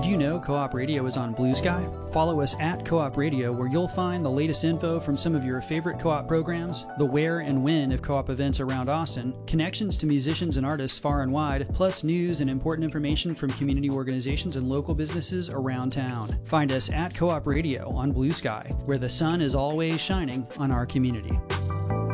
Did you know Co-op Radio is on Blue Sky? Follow us at Co-op Radio, where you'll find the latest info from some of your favorite co-op programs, the where and when of co-op events around Austin, connections to musicians and artists far and wide, plus news and important information from community organizations and local businesses around town. Find us at Co-op Radio on Blue Sky, where the sun is always shining on our community.